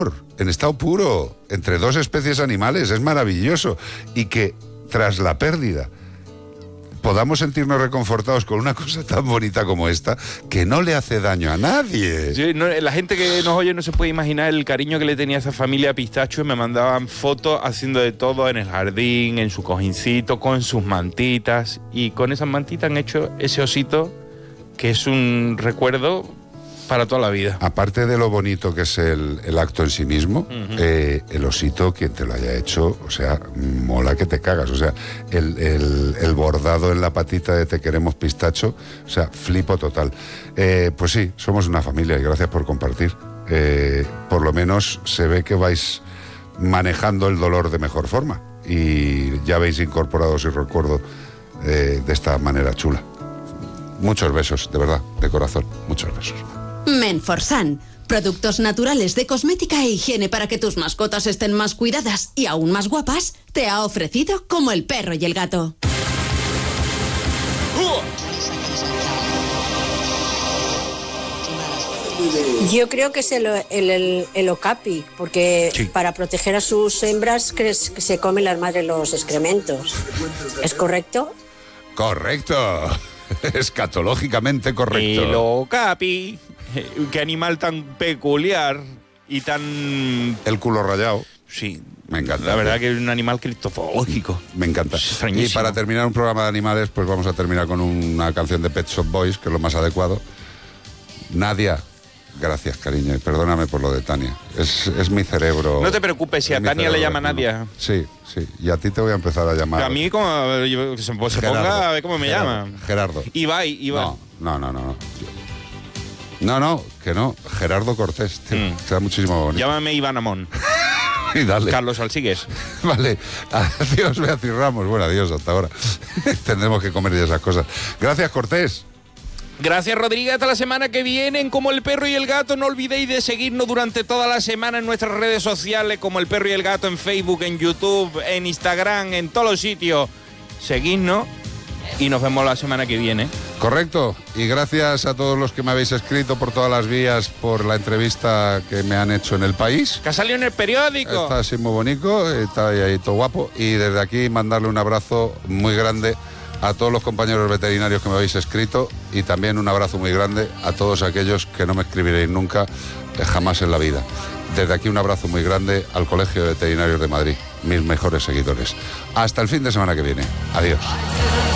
en estado puro, entre dos especies animales, es maravilloso. Y que tras la pérdida podamos sentirnos reconfortados con una cosa tan bonita como esta, que no le hace daño a nadie. Sí, no, la gente que nos oye no se puede imaginar el cariño que le tenía a esa familia Pistacho. Me mandaban fotos haciendo de todo en el jardín, en su cojincito, con sus mantitas. Y con esas mantitas han hecho ese osito, que es un recuerdo para toda la vida. Aparte de lo bonito que es el acto en sí mismo, el osito, quien te lo haya hecho, o sea, mola que te cagas. O sea, el bordado en la patita de Te queremos Pistacho, o sea, flipo total. Pues sí, somos una familia y gracias por compartir. Por lo menos se ve que vais manejando el dolor de mejor forma y ya habéis incorporado ese recuerdo de esta manera chula. Muchos besos, de verdad, de corazón, muchos besos. Menforsan, productos naturales de cosmética e higiene para que tus mascotas estén más cuidadas y aún más guapas, te ha ofrecido Como el perro y el gato. Yo creo que es el okapi, porque sí, para proteger a sus hembras que se comen las madres los excrementos. ¿Es correcto? Correcto. Escatológicamente correcto. El okapi. Qué animal tan peculiar y tan... El culo rayado. Sí. Me encanta. La verdad que es un animal criptozoológico. Me encanta. Y para terminar un programa de animales, pues vamos a terminar con una canción de Pet Shop Boys, que es lo más adecuado. Nadia. Gracias, cariño, y perdóname por lo de Tania. Es mi cerebro. No te preocupes, si a Tania le llama Nadia. Sí, sí. Y a ti te voy a empezar a llamar. A mí, como se ponga a ver cómo me llama. Gerardo. Ibai. No, que no. Gerardo Cortés, tío. Queda muchísimo bonito. Llámame Iván Amón. Y dale. Carlos Alsigues. Vale. Adiós, Beatriz Ramos. Bueno, adiós, hasta ahora. Tendremos que comer ya esas cosas. Gracias, Cortés. Gracias, Rodríguez. Hasta la semana que viene en Como el Perro y el Gato. No olvidéis de seguirnos durante toda la semana en nuestras redes sociales, Como el Perro y el Gato, en Facebook, en YouTube, en Instagram, en todos los sitios. Seguidnos y nos vemos la semana que viene. Correcto. Y gracias a todos los que me habéis escrito por todas las vías por la entrevista que me han hecho en El País. Que ha salido en el periódico. Está así muy bonito, está ahí todo guapo. Y desde aquí mandarle un abrazo muy grande a todos los compañeros veterinarios que me habéis escrito y también un abrazo muy grande a todos aquellos que no me escribiréis nunca, jamás en la vida. Desde aquí un abrazo muy grande al Colegio de Veterinarios de Madrid, mis mejores seguidores. Hasta el fin de semana que viene. Adiós.